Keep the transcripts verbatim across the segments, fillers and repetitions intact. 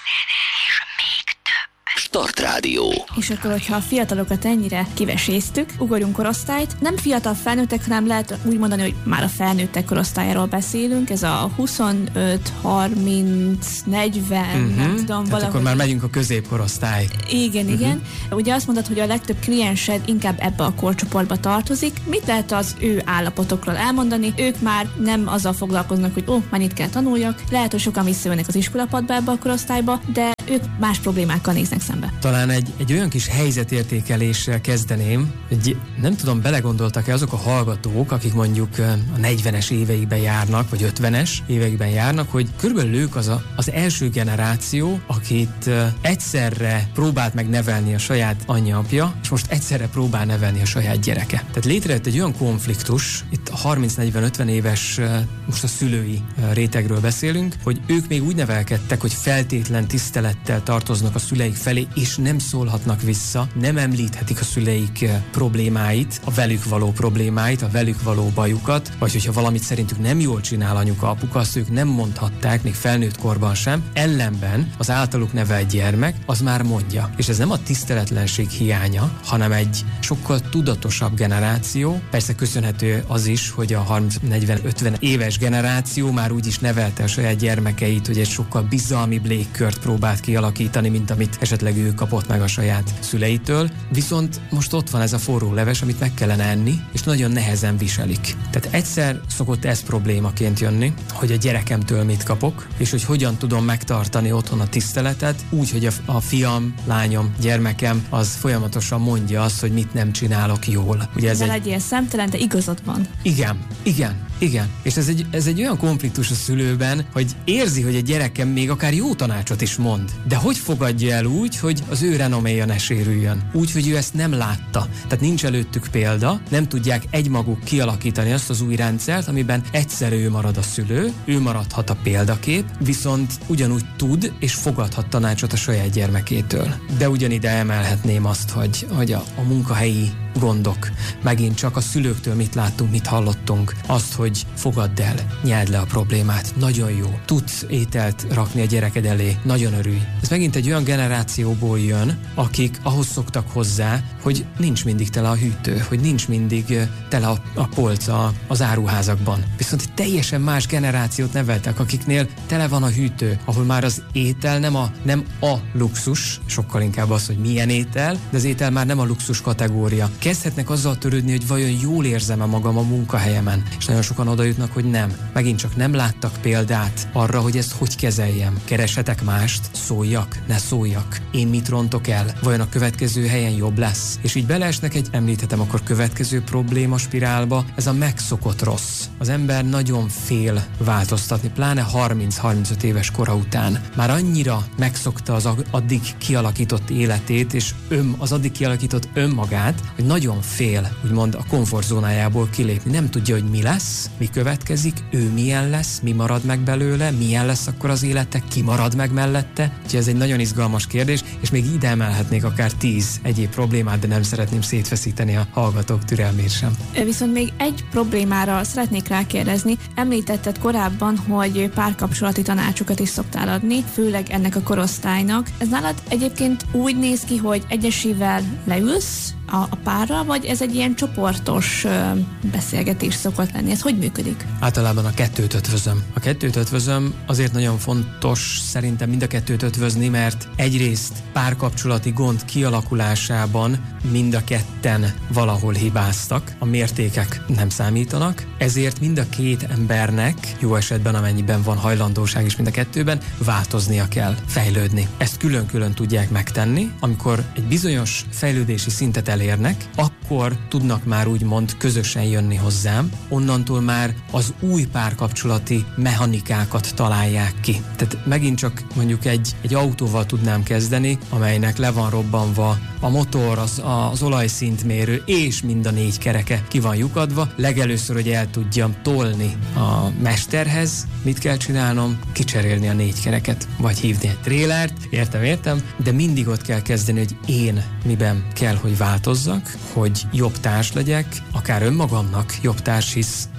Start Rádió. És akkor, hogyha a fiatalokat ennyire kiveséztük, ugorjunk korosztályt. Nem fiatal felnőttek, hanem lehet úgy mondani, hogy már a felnőttek korosztályáról beszélünk. Ez a huszonöt, harminc, negyven, uh-huh. nem tudom, tehát valahogy. akkor már megyünk a középkorosztály. Igen, uh-huh. igen. Ugye azt mondod, hogy a legtöbb kliensed inkább ebbe a korcsoportba tartozik. Mit lehet az ő állapotokról elmondani? Ők már nem azzal foglalkoznak, hogy ó, oh, már itt kell tanuljak. Lehet, hogy sokan visszajönnek az iskolapadba ebbe a korosztályba, de ők más problémákkal néznek szembe. Talán egy, egy olyan kis helyzetértékeléssel kezdeném, hogy nem tudom, belegondoltak-e azok a hallgatók, akik mondjuk a negyvenes éveikben járnak, vagy ötvenes éveikben járnak, hogy körülbelül ők az a, az első generáció, akit egyszerre próbált meg nevelni a saját anyja-apja, és most egyszerre próbál nevelni a saját gyereke. Tehát létrejött egy olyan konfliktus, itt a harminc-negyven-ötven éves, most a szülői rétegről beszélünk, hogy ők még úgy nevelkedtek, hogy feltétlen tisztelettel tartoznak a szüleik felé, és nem szólhatnak vissza, nem említhetik a szüleik problémáit, a velük való problémáit, a velük való bajukat, vagy hogyha valamit szerintük nem jól csinál anyuka, apuka, azt ők nem mondhatták, még felnőtt korban sem. Ellenben az általuk nevelt gyermek, az már mondja. És ez nem a tiszteletlenség hiánya, hanem egy sokkal tudatosabb generáció. Persze köszönhető az is, hogy a harminc-negyven-ötven éves generáció már úgy is nevelte a saját gyermekeit, hogy egy sokkal bizalmibb légkört próbált kialakítani, mint amit esetleg ő kapott meg a saját szüleitől. Viszont most ott van ez a forró leves, amit meg kellene enni, és nagyon nehezen viselik. Tehát egyszer szokott ez problémaként jönni, hogy a gyerekemtől mit kapok, és hogy hogyan tudom megtartani otthon a tiszteletet, úgy, hogy a, a fiam, lányom, gyermekem az folyamatosan mondja azt, hogy mit nem csinálok jól. Ugye ez de egy... legyél szemtelen, de igazad van. Igen, igen. Igen, és ez egy, ez egy olyan konfliktus a szülőben, hogy érzi, hogy a gyerekem még akár jó tanácsot is mond, de hogy fogadja el úgy, hogy az ő renoméja ne sérüljön? Úgy, hogy ő ezt nem látta. Tehát nincs előttük példa, nem tudják egymaguk kialakítani azt az új rendszert, amiben egyszer ő marad a szülő, ő maradhat a példakép, viszont ugyanúgy tud és fogadhat tanácsot a saját gyermekétől. De ugyanide emelhetném azt, hogy, hogy a, a munkahelyi gondok. Megint csak a szülőktől mit láttunk, mit hallottunk. Azt, hogy fogadd el, nyeld le a problémát. Nagyon jó. Tudsz ételt rakni a gyereked elé. Nagyon örülj. Ez megint egy olyan generációból jön, akik ahhoz szoktak hozzá, hogy nincs mindig tele a hűtő, hogy nincs mindig tele a, a polc a, az áruházakban. Viszont egy teljesen más generációt neveltek, akiknél tele van a hűtő, ahol már az étel nem a, nem a luxus, sokkal inkább az, hogy milyen étel, de az étel már nem a luxus kategória. Kezdhetnek azzal törődni, hogy vajon jól érzem-e magam a munkahelyemen. És nagyon sokan oda jutnak, hogy nem. Megint csak nem láttak példát arra, hogy ezt hogy kezeljem. Kereshetek mást, szóljak, ne szóljak. Én mit rontok el? Vajon a következő helyen jobb lesz? És így beleesnek egy, említhetem akkor következő probléma spirálba, ez a megszokott rossz. Az ember nagyon fél változtatni, pláne harminc-harmincöt éves kora után. Már annyira megszokta az addig kialakított életét, és ön, az addig kialakított önmagát, hogy nagyon fél, úgymond a komfortzónájából kilépni. Nem tudja, hogy mi lesz, mi következik, ő milyen lesz, mi marad meg belőle, milyen lesz akkor az élete, ki marad meg mellette. Úgyhogy ez egy nagyon izgalmas kérdés, és még ide emelhetnék akár tíz egyéb problémát, de nem szeretném szétfeszíteni a hallgatók türelmét sem. Viszont még egy problémára szeretnék rákérdezni. Említetted korábban, hogy párkapcsolati tanácsokat is szoktál adni, főleg ennek a korosztálynak. Ez nálad egyébként úgy néz ki, hogy egyesével leülsz a, a párral, vagy ez egy ilyen csoportos ö, beszélgetés szokott lenni? Ez hogy működik? Általában a kettőt ötvözöm. A kettőt ötvözöm, azért nagyon fontos szerintem mind a kettőt ötvözni, mert egyrészt párkapcsolati gond kialakulásában mind a ketten valahol hibáztak, a mértékek nem számítanak, ezért mind a két embernek, jó esetben amennyiben van hajlandóság is mind a kettőben, változnia kell, fejlődni. Ezt külön-külön tudják megtenni, amikor egy bizonyos fejlődési szintet elérnek, akkor tudnak már úgymond közösen jönni hozzám, onnantól már az új párkapcsolati mechanikákat találják ki. Tehát megint csak mondjuk egy, egy autóval tudnám kezdeni, amelynek le van robbanva a motor, az, az olajszintmérő és mind a négy kereke ki van lyukadva. Legelőször, hogy el tudjam tolni a mesterhez, mit kell csinálnom? Kicserélni a négy kereket, vagy hívni egy trélert, értem, értem, de mindig ott kell kezdeni, hogy én miben kell, hogy változzak, hogy jobb társ legyek, akár önmagamnak jobb társ, hisz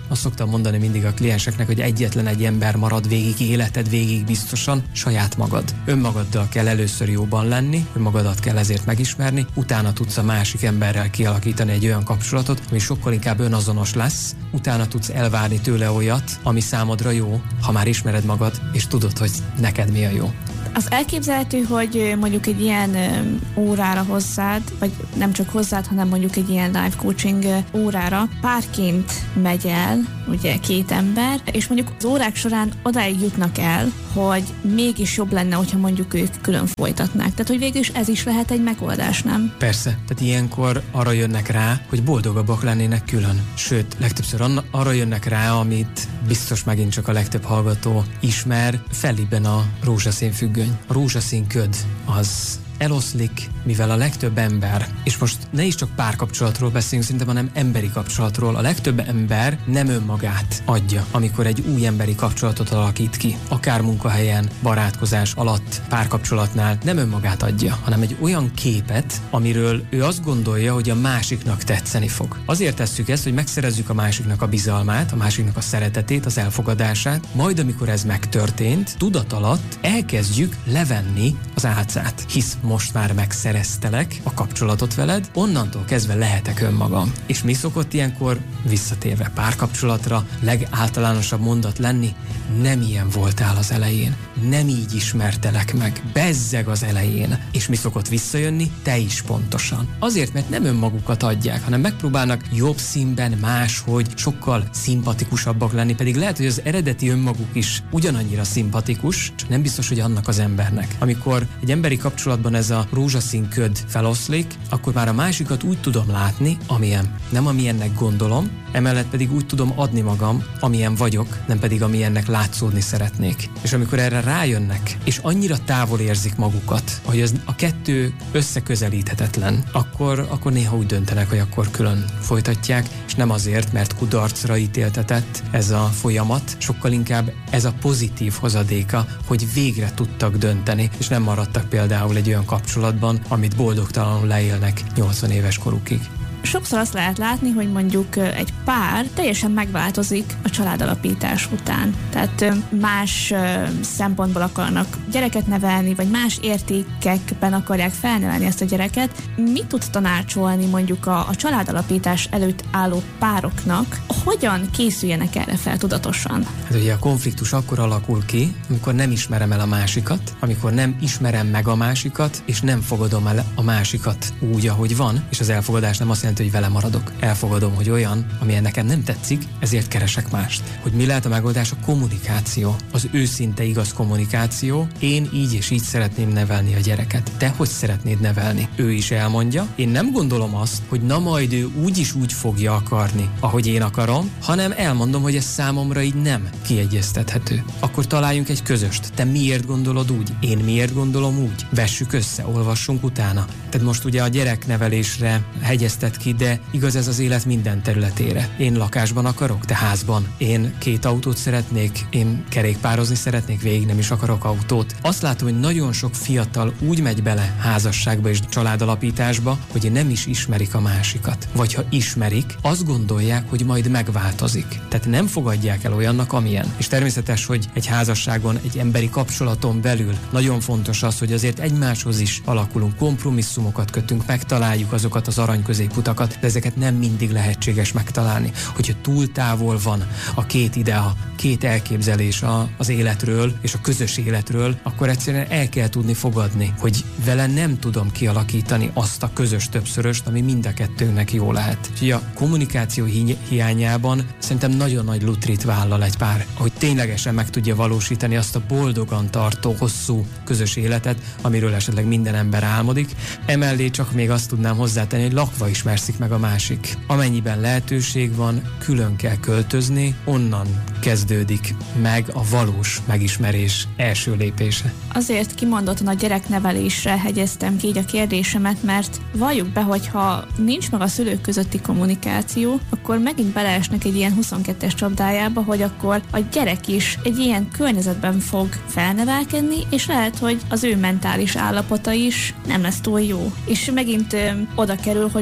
azt szoktam mondani mindig a klienseknek, hogy egyetlen egy ember marad végig, életed végig biztosan, saját magad. Önmagaddal kell először jóban lenni, önmagadat kell ezért megismerni, utána tudsz a másik emberrel kialakítani egy olyan kapcsolatot, ami sokkal inkább önazonos lesz, utána tudsz elvárni tőle olyat, ami számodra jó, ha már ismered magad, és tudod, hogy neked mi a jó. Az elképzelhető, hogy mondjuk egy ilyen órára hozzád, vagy nem csak hozzád, hanem mondjuk egy ilyen live coaching órára párként megy el, ugye két ember, és mondjuk az órák során odáig jutnak el, hogy mégis jobb lenne, hogyha mondjuk ők külön folytatnák. Tehát, hogy végül is ez is lehet egy megoldás, nem? Persze. Tehát ilyenkor arra jönnek rá, hogy boldogabbak lennének külön. Sőt, legtöbbször anna, arra jönnek rá, amit biztos megint csak a legtöbb hallgató ismer, felében a rózsaszín függöny. A rózsaszín köd az eloszlik, mivel a legtöbb ember, és most ne is csak párkapcsolatról beszélünk szerintem, hanem emberi kapcsolatról, a legtöbb ember nem önmagát adja, amikor egy új emberi kapcsolatot alakít ki. Akár munkahelyen, barátkozás alatt, párkapcsolatnál nem önmagát adja, hanem egy olyan képet, amiről ő azt gondolja, hogy a másiknak tetszeni fog. Azért tesszük ezt, hogy megszerezzük a másiknak a bizalmát, a másiknak a szeretetét, az elfogadását, majd amikor ez megtörtént, tudat alatt elkezdjük levenni az álcát, hisz most már megszereztelek a kapcsolatot veled, onnantól kezdve lehetek önmagam. És mi szokott ilyenkor, visszatérve párkapcsolatra, legáltalánosabb mondat lenni? Nem ilyen voltál az elején. Nem így ismertelek meg. Bezzeg az elején. És mi szokott visszajönni? Te is pontosan. Azért, mert nem önmagukat adják, hanem megpróbálnak jobb színben, máshogy, sokkal szimpatikusabbak lenni, pedig lehet, hogy az eredeti önmaguk is ugyanannyira szimpatikus, csak nem biztos, hogy annak az embernek. Amikor egy emberi kapcsolatban ez a rózsaszín köd feloszlik, akkor már a másikat úgy tudom látni, amilyen. Nem amilyennek gondolom, emellett pedig úgy tudom adni magam, amilyen vagyok, nem pedig amilyennek látszódni szeretnék. És amikor erre rájönnek, és annyira távol érzik magukat, hogy ez a kettő összeközelíthetetlen, akkor, akkor néha úgy döntenek, hogy akkor külön folytatják, és nem azért, mert kudarcra ítéltetett ez a folyamat, sokkal inkább ez a pozitív hozadéka, hogy végre tudtak dönteni, és nem maradtak például egy olyan kapcsolatban, amit boldogtalanul leélnek nyolcvan éves korukig. Sokszor azt lehet látni, hogy mondjuk egy pár teljesen megváltozik a családalapítás után. Tehát más szempontból akarnak gyereket nevelni, vagy más értékekben akarják felnevelni ezt a gyereket. Mit tud tanácsolni mondjuk a, a családalapítás előtt álló pároknak? Hogyan készüljenek erre fel tudatosan? Hát ugye a konfliktus akkor alakul ki, amikor nem ismerem el a másikat, amikor nem ismerem meg a másikat, és nem fogadom el a másikat úgy, ahogy van, és az elfogadás nem azt jelenti, hogy vele maradok. Elfogadom, hogy olyan, amilyen nekem nem tetszik, ezért keresek mást. Hogy mi lehet a megoldás? A kommunikáció. Az őszinte igaz kommunikáció. Én így és így szeretném nevelni a gyereket. Te hogy szeretnéd nevelni? Ő is elmondja. Én nem gondolom azt, hogy na majd ő úgy is úgy fogja akarni, ahogy én akarom, hanem elmondom, hogy ez számomra így nem kiegyeztethető. Akkor találjunk egy közöst. Te miért gondolod úgy? Én miért gondolom úgy? Vessük össze, olvassunk utána. Tehát most ugye a gyereknevelésre hegyeztet ki, de igaz ez az élet minden területére. Én lakásban akarok, te házban. Én két autót szeretnék, én kerékpározni szeretnék, végig nem is akarok autót. Azt látom, hogy nagyon sok fiatal úgy megy bele házasságba és családalapításba, hogy nem is ismerik a másikat. Vagy ha ismerik, azt gondolják, hogy majd megváltozik. Tehát nem fogadják el olyannak, amilyen. És természetes, hogy egy házasságon, egy emberi kapcsolaton belül nagyon fontos az, hogy azért egymáshoz is alakulunk, kompromisszumokat kötünk, megtaláljuk azokat az arany középutakat, de ezeket nem mindig lehetséges megtalálni. Hogyha túl távol van a két idea, két elképzelés a, az életről és a közös életről, akkor egyszerűen el kell tudni fogadni, hogy vele nem tudom kialakítani azt a közös többszöröst, ami mind a kettőnknek jó lehet. Úgyhogy a kommunikáció hi- hiányában szerintem nagyon nagy lutrit vállal egy pár, hogy ténylegesen meg tudja valósítani azt a boldogan tartó, hosszú közös életet, amiről esetleg minden ember álmodik. Emellé csak még azt tudnám hozzátenni, hogy lakva ismerszik meg a másik. Amennyiben lehetőség van, külön kell költözni, onnan kezdődik meg a valós megismerés első lépése. Azért kimondottan a gyereknevelésre hegyeztem ki így a kérdésemet, mert valljuk be, hogyha nincs meg a szülők közötti kommunikáció, akkor megint beleesnek egy ilyen huszonkettes csapdájába, hogy akkor a gyerek is egy ilyen környezetben fog felnevelkedni, és lehet, hogy az ő mentális állapota is nem lesz túl jó. És megint ö, oda kerül, hogy mondjuk a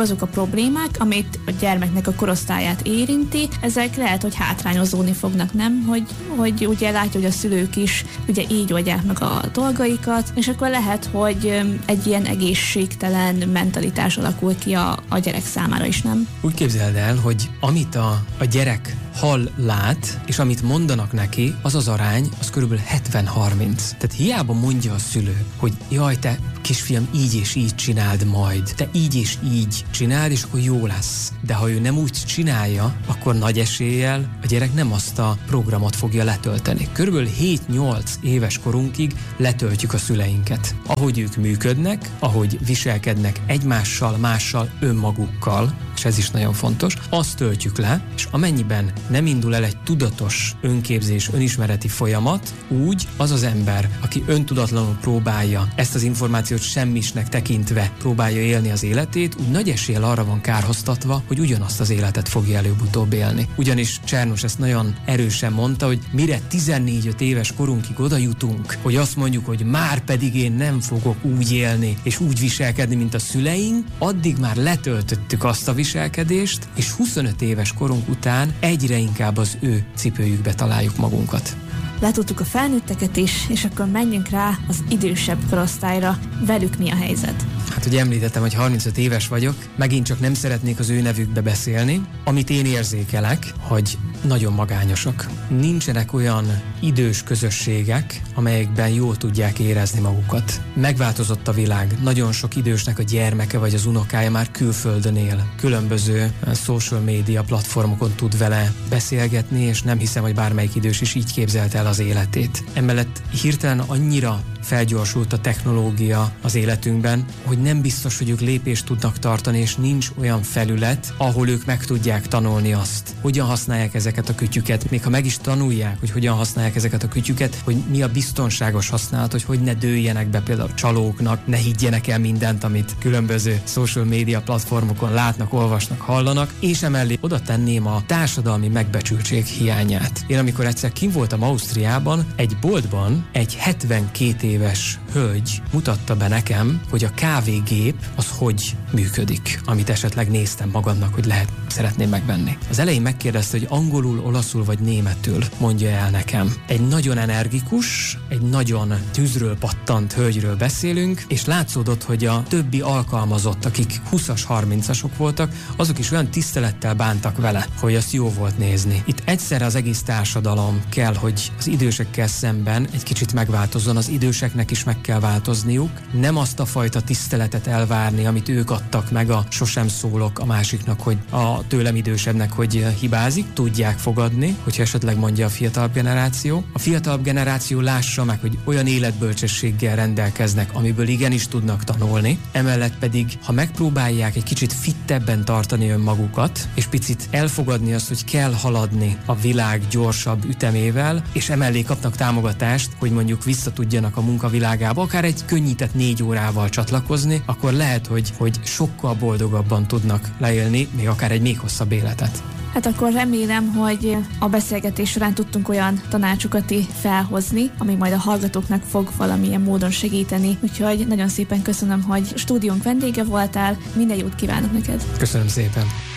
azok a problémák, amit a gyermeknek a korosztályát érinti, ezek lehet, hogy hátrányozódni fognak, nem? Hogy, hogy ugye látja, hogy a szülők is ugye így oldják meg a dolgaikat, és akkor lehet, hogy egy ilyen egészségtelen mentalitás alakul ki a, a gyerek számára is, nem? Úgy képzeld el, hogy amit a, a gyerek hall, lát, és amit mondanak neki, az az arány, az körülbelül hetven harminc. Tehát hiába mondja a szülő, hogy jaj, te kisfiam, így és így csináld majd, te így és így csináld, és akkor jó lesz. De ha ő nem úgy csinálja, akkor nagy eséllyel a gyerek nem azt a programot fogja letölteni. Körülbelül hét-nyolc éves korunkig letöltjük a szüleinket. Ahogy ők működnek, ahogy viselkednek egymással, mással, önmagukkal, és ez is nagyon fontos, azt töltjük le, és amennyiben nem indul el egy tudatos önképzés, önismereti folyamat, úgy az az ember, aki öntudatlanul próbálja ezt az információt semmisnek tekintve próbálja élni az életét, úgy nagy eséllyel arra van kárhoztatva, hogy ugyanazt az életet fogja előbb-utóbb élni. Ugyanis Csernus ezt nagyon erősen mondta, hogy mire tizennégy-öt éves korunkig oda jutunk, hogy azt mondjuk, hogy már pedig én nem fogok úgy élni és úgy viselkedni, mint a szüleink, addig már letöltöttük azt a viselkedést, és huszonöt éves korunk után egyre inkább az ő cipőjükbe találjuk magunkat. Letudtuk a felnőtteket is, és akkor menjünk rá az idősebb korosztályra. Velük mi a helyzet? Hát ugye említettem, hogy harmincöt éves vagyok, megint csak nem szeretnék az ő nevükbe beszélni. Amit én érzékelek, hogy nagyon magányosak. Nincsenek olyan idős közösségek, amelyekben jól tudják érezni magukat. Megváltozott a világ. Nagyon sok idősnek a gyermeke vagy az unokája már külföldön él. Különböző social media platformokon tud vele beszélgetni, és nem hiszem, hogy bármelyik idős is így képzelte el az életét. Emellett hirtelen annyira felgyorsult a technológia az életünkben, hogy nem biztos, hogy ők lépést tudnak tartani, és nincs olyan felület, ahol ők meg tudják tanulni azt, hogyan használják ezeket a kütyüket, még ha meg is tanulják, hogy hogyan használják ezeket a kütyüket, hogy mi a biztonságos használat, hogy hogy ne dőljenek be például csalóknak, ne higgyenek el mindent, amit különböző social media platformokon látnak, olvasnak, hallanak, és emellé oda tenném a társadalmi megbecsültség hiányát. Én amikor egyszer kint voltam Ausztriában, egy boltban egy hetvenkét éves hölgy mutatta be nekem, hogy a kávégép az hogy működik, amit esetleg néztem magamnak, hogy lehet, szeretném megvenni. Az elején megkérdezte, hogy angolul, olaszul vagy németül mondja el nekem. Egy nagyon energikus, egy nagyon tűzről pattant hölgyről beszélünk, és látszódott, hogy a többi alkalmazott, akik húszas, harmincasok voltak, azok is olyan tisztelettel bántak vele, hogy azt jó volt nézni. Itt egyszerre az egész társadalom kell, hogy az idősekkel szemben egy kicsit megváltozzon, az időseknek is meg kell változniuk, nem azt a fajta tiszteletet elvárni, amit ők adtak meg, a sosem szólok a másiknak, hogy a tőlem idősebbnek, hogy hibázik, tudják fogadni, hogyha esetleg mondja a fiatalabb generáció. A fiatalabb generáció lássa meg, hogy olyan életbölcsességgel rendelkeznek, amiből igenis tudnak tanulni. Emellett pedig, ha megpróbálják egy kicsit fittebben tartani önmagukat, és picit elfogadni azt, hogy kell haladni a világ gyorsabb ütemével, és emellé kapnak támogatást, hogy mondjuk vissza tudjanak a munkavilágába, akár egy könnyített négy órával csatlakozni, akkor lehet, hogy, hogy sokkal boldogabban tudnak leélni, még akár egy még hosszabb életet. Hát akkor remélem, hogy a beszélgetés során tudtunk olyan tanácsokat felhozni, ami majd a hallgatóknak fog valamilyen módon segíteni. Úgyhogy nagyon szépen köszönöm, hogy stúdiónk vendége voltál. Minden jót kívánok neked! Köszönöm szépen!